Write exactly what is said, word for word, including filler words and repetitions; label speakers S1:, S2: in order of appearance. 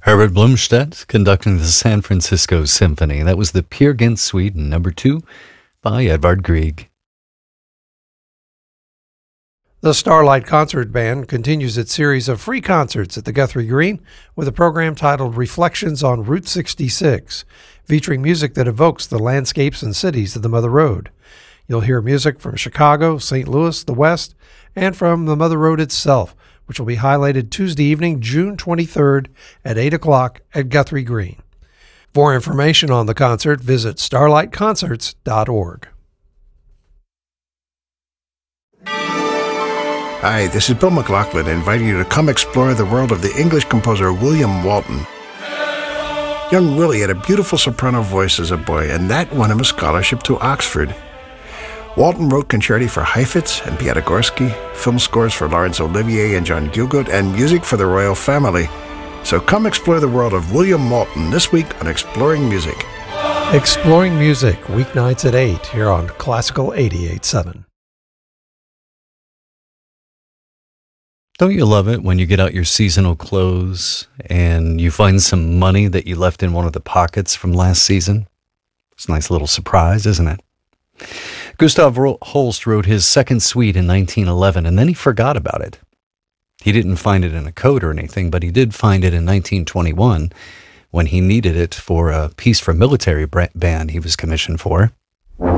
S1: Herbert Blomstedt conducting the San Francisco Symphony. That was the Peer Gynt Suite, number two, by Edvard Grieg.
S2: The Starlight Concert Band continues its series of free concerts at the Guthrie Green with a program titled Reflections on Route sixty-six, featuring music that evokes the landscapes and cities of the Mother Road. You'll hear music from Chicago, Saint Louis, the West, and from the Mother Road itself, which will be highlighted Tuesday evening, June twenty-third at eight o'clock at Guthrie Green. For information on the concert, visit starlight concerts dot org.
S3: Hi, this is Bill McLaughlin inviting you to come explore the world of the English composer William Walton. Young Willie had a beautiful soprano voice as a boy, and that won him a scholarship to Oxford. Walton wrote concerti for Heifetz and Piatigorsky, film scores for Laurence Olivier and John Gielgud, and music for the royal family. So come explore the world of William Walton this week on Exploring Music.
S2: Exploring Music, weeknights at eight, here on Classical eighty-eight point seven.
S1: Don't you love it when you get out your seasonal clothes and you find some money that you left in one of the pockets from last season? It's a nice little surprise, isn't it? Gustav Holst wrote his second suite in nineteen eleven, and then he forgot about it. He didn't find it in a code or anything, but he did find it in nineteen twenty-one when he needed it for a piece for a military band he was commissioned for.